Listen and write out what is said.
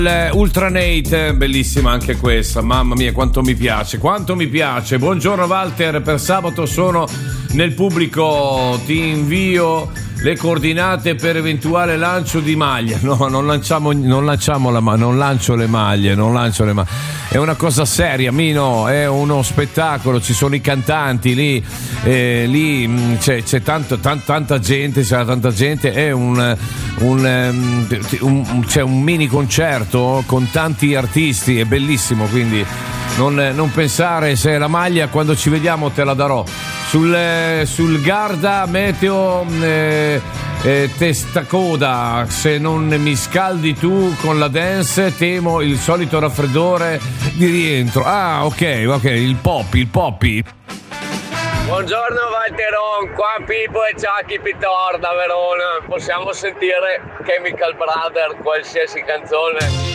Ultra Nate, bellissima anche questa, mamma mia quanto mi piace, buongiorno Walter, per sabato sono nel pubblico, ti invio le coordinate per eventuale lancio di maglia. No, non lancio le maglie, è una cosa seria, Mino, è uno spettacolo, ci sono i cantanti lì c'è tanta gente, sarà tanta gente, è c'è un mini concerto con tanti artisti, è bellissimo, quindi non pensare, se è la maglia quando ci vediamo te la darò. Sul Garda meteo testacoda, se non mi scaldi tu con la dance temo il solito raffreddore di rientro. Ah, ok, il poppy. Buongiorno Valteron, qua Pippo e Chucky Pitor da Verona. Possiamo sentire Chemical Brother, qualsiasi canzone?